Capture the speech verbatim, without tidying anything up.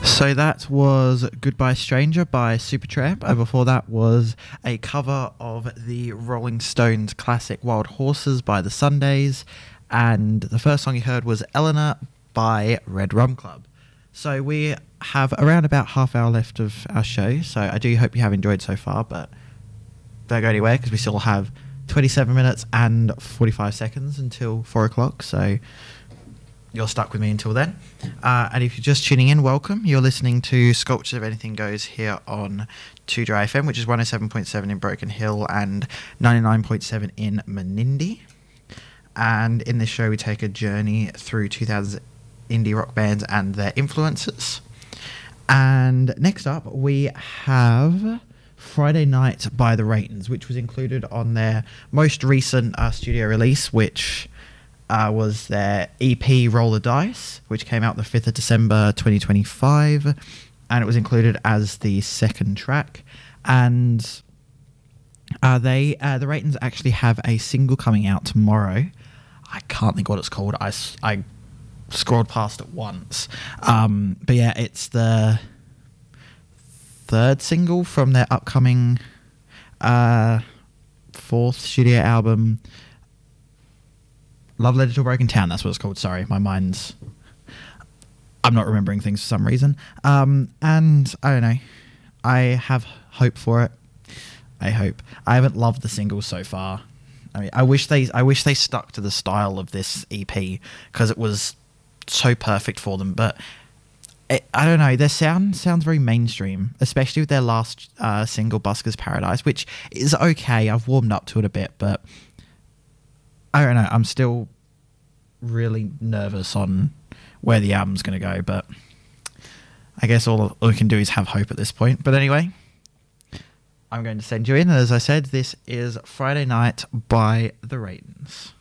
So that was Goodbye Stranger by Supertramp, and before that was a cover of the Rolling Stones classic Wild Horses by the Sundays, and the first song you heard was Eleanor by Red Rum Club. So we have around about half hour left of our show, so I do hope you have enjoyed so far, but don't go anywhere because we still have twenty-seven minutes and forty-five seconds until four o'clock, so you're stuck with me until then. Uh, and if you're just tuning in, welcome. You're listening to Sculptures of Anything Goes here on two Dry F M, which is one oh seven point seven in Broken Hill and ninety-nine point seven in Menindee. And in this show, we take a journey through two thousands indie rock bands and their influences. And next up, we have Friday Night by the Raytons, which was included on their most recent uh, studio release, which Uh, was their E P Roll the Dice, which came out the fifth of December twenty twenty-five, and it was included as the second track. And uh, they uh, the Raytons actually have a single coming out tomorrow. I can't think what it's called. I, I scrolled past it once. Um, but yeah, it's the third single from their upcoming uh, fourth studio album, Love Letter to a Broken Town, that's what it's called. Sorry, my mind's... I'm not remembering things for some reason. Um, and, I don't know. I have hope for it. I hope. I haven't loved the singles so far. I mean, I wish they I wish they stuck to the style of this E P, because it was so perfect for them. But, it, I don't know, their sound sounds very mainstream, especially with their last uh, single, Busker's Paradise, which is okay. I've warmed up to it a bit, but I don't know, I'm still really nervous on where the album's going to go, but I guess all, all we can do is have hope at this point. But anyway, I'm going to send you in, and as I said, this is Friday Night by the Raytons.